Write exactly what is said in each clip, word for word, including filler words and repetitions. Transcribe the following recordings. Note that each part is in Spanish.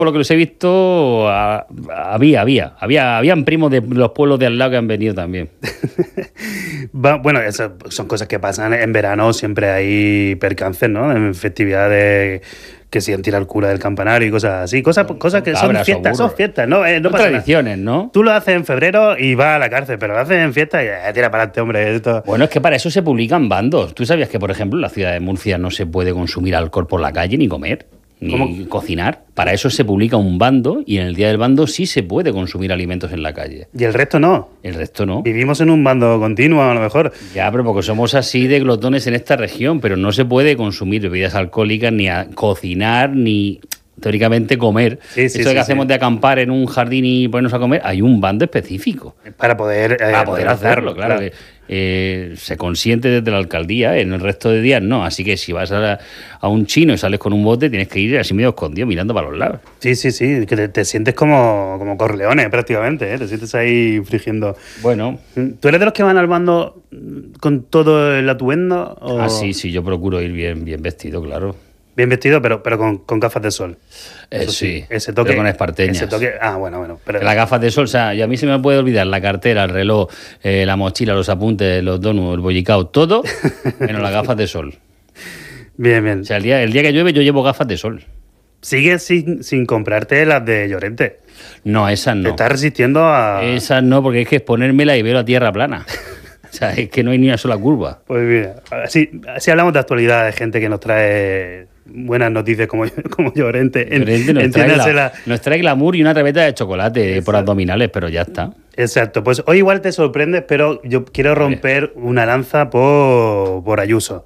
por lo que los he visto, a, había, había, había, habían primos de los pueblos de al lado que han venido también. Bueno, eso son cosas que pasan en verano, siempre hay percances, ¿no? En festividades que si han tirado el cura del campanario y cosas así, cosas, son, cosas que son fiestas, son fiestas, ¿no? Eh, no son tradiciones, nada. ¿No? Tú lo haces en febrero y vas a la cárcel, pero lo haces en fiesta y eh, tira para adelante, hombre. Esto... Bueno, es que para eso se publican bandos. ¿Tú sabías que, por ejemplo, en la ciudad de Murcia no se puede consumir alcohol por la calle ni comer? Ni ¿Cómo? Cocinar. Para eso se publica un bando y en el día del bando sí se puede consumir alimentos en la calle. ¿Y el resto no? El resto no. Vivimos en un bando continuo, a lo mejor. Ya, pero porque somos así de glotones en esta región, pero no se puede consumir bebidas alcohólicas, ni a cocinar, ni teóricamente comer. Sí, sí, Eso de que sí, hacemos sí. de acampar en un jardín y ponernos a comer, hay un bando específico. Para poder, eh, Para poder hacerlo, claro. claro. Eh, se consiente desde la alcaldía, en el resto de días no. Así que si vas a, la, a un chino y sales con un bote, tienes que ir así medio escondido, mirando para los lados. Sí, sí, sí, que te, te sientes como, como Corleone prácticamente, ¿eh? Te sientes ahí frigiendo. Bueno. ¿Tú eres de los que van al bando con todo el atuendo? O... Ah, sí, sí, yo procuro ir bien, bien vestido, claro. Bien vestido, pero, pero con, con gafas de sol. Eh, sí, sí, ese toque, pero con esparteñas. Ese toque, ah, bueno, bueno. Pero... Las gafas de sol, o sea, y a mí se me puede olvidar la cartera, el reloj, eh, la mochila, los apuntes, los donuts, el bollicao, todo, menos las gafas de sol. Bien, bien. O sea, el día, el día que llueve yo llevo gafas de sol. ¿Sigues sin, sin comprarte las de Llorente? No, esas no. ¿Te estás resistiendo a...? Esas no, porque es que es ponérmela y veo la tierra plana. O sea, es que no hay ni una sola curva. Pues mira, si, si hablamos de actualidad, de gente que nos trae buenas noticias como, como Llorente. Llorente nos, trae la, nos trae glamour y una tableta de chocolate Exacto. por abdominales, pero ya está. Exacto, pues hoy igual te sorprendes, pero yo quiero romper una lanza por, por Ayuso.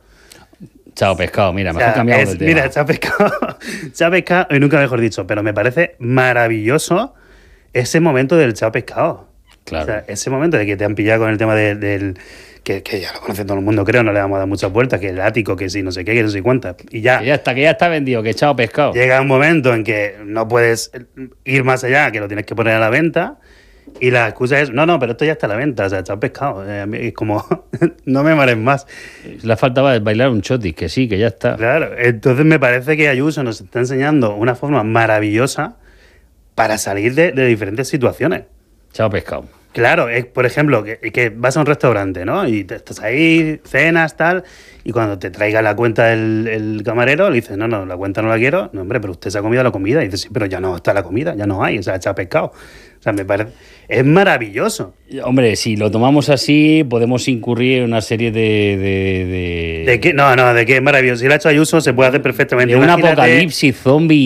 Chao pescado, mira, mejor o sea, cambiamos es, de tema. Mira, chao pescado, chao pescado, y nunca mejor dicho, pero me parece maravilloso ese momento del chao pescado. Claro. O sea, ese momento de que te han pillado con el tema de, del... Que, que ya lo conoce todo el mundo, creo, no le vamos a dar muchas vueltas, que el ático, que sí, no sé qué, que no sé cuántas. Y ya... Que ya está, que ya está vendido, que echado pescado. Llega un momento en que no puedes ir más allá, que lo tienes que poner a la venta, y la excusa es, no, no, pero esto ya está a la venta, o sea, echado pescado. Es como, no me mares más. Le faltaba bailar un chotis, que sí, que ya está. Claro, entonces me parece que Ayuso nos está enseñando una forma maravillosa para salir de, de diferentes situaciones. Echado pescado. Claro, es, por ejemplo, que, que vas a un restaurante, ¿no? Y te, estás ahí, cenas, tal, y cuando te traiga la cuenta el, el camarero, le dices, no, no, la cuenta no la quiero. No, hombre, pero usted se ha comido la comida. Y dices, sí, pero ya no está la comida, ya no hay, o sea, echa pescado. O sea, me parece... Es maravilloso. Hombre, si lo tomamos así, podemos incurrir en una serie de... ¿De, de... ¿De qué? No, no, de qué es maravilloso. Si lo ha hecho Ayuso, se puede hacer perfectamente. De un Imagínate... apocalipsis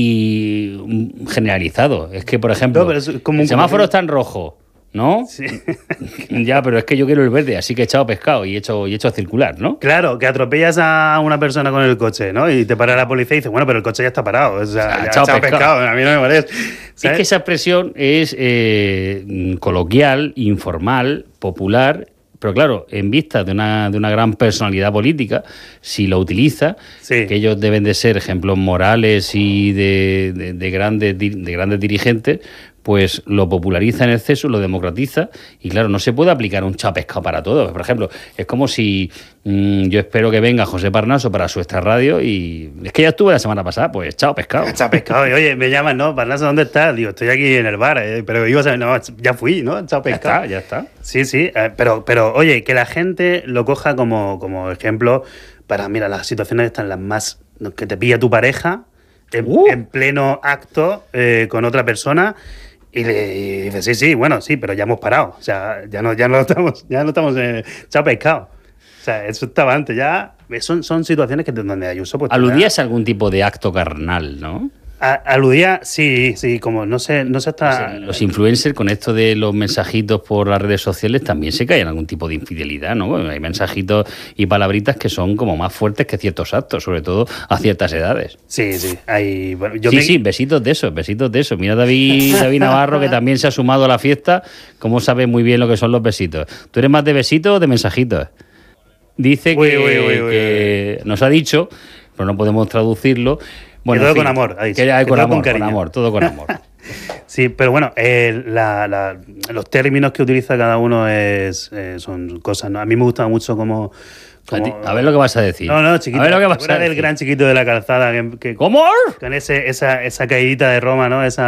zombie generalizado. Es que, por ejemplo, no, es como el semáforo está en rojo. ¿No? Sí. Ya, pero es que yo quiero el verde, así que he echado pescado y he hecho, y he hecho a circular, ¿no? Claro, que atropellas a una persona con el coche, ¿no? Y te para la policía y dice, bueno, pero el coche ya está parado. O sea, o sea ya echado, echado pescado. pescado. A mí no me parece. ¿Sabes? Es que esa expresión es eh, coloquial, informal, popular. Pero claro, en vista de una, de una gran personalidad política, si lo utiliza, sí. que ellos deben de ser ejemplos morales y de, de, de, grandes, de grandes dirigentes, pues lo populariza en exceso, lo democratiza y claro, no se puede aplicar un chao pescado para todos. Por ejemplo, es como si mmm, yo espero que venga José Parnaso para su extra radio y es que ya estuve la semana pasada, pues chao pescado. Chao pescado, y oye, me llaman, ¿no? Parnaso, ¿dónde estás? Digo, estoy aquí en el bar, eh, pero ibas a no, ya fui, ¿no? Chao pescado. Ya está, ya está. Sí, sí, eh, pero, pero oye, que la gente lo coja como, como ejemplo para, mira, las situaciones están las más, que te pilla tu pareja en, uh. en pleno acto eh, con otra persona. Y le y dice, sí, sí, bueno, sí, pero ya hemos parado. O sea, ya no, ya no estamos, ya no estamos en chao pescado. O sea, eso estaba antes, ya. Son, son situaciones que donde Ayuso pues, aludías a algún tipo de acto carnal, ¿no? A, aludía, sí, sí, como no sé, no sé hasta... O sea, los influencers con esto de los mensajitos por las redes sociales también se caen en algún tipo de infidelidad, ¿no? Bueno, hay mensajitos y palabritas que son como más fuertes que ciertos actos, sobre todo a ciertas edades. Sí, sí, hay... Bueno, yo sí, me... sí, besitos de eso, besitos de eso. Mira David, David Navarro, que también se ha sumado a la fiesta, cómo sabe muy bien lo que son los besitos. ¿Tú eres más de besitos o de mensajitos? Dice uy, que, uy, uy, uy, que uy. nos ha dicho, pero no podemos traducirlo. Bueno, todo en fin, con amor, ahí que, que con, todo amor, con, con amor, todo con amor. Sí, pero bueno, eh, la, la, los términos que utiliza cada uno es, eh, son cosas, ¿no? A mí me gusta mucho cómo, Como, a ver lo que vas a decir. No, no, chiquito. A ver lo que vas a decir. del gran chiquito de la calzada. Que, que, ¿Cómo? Con ese, esa, esa caidita de Roma, ¿no? Esa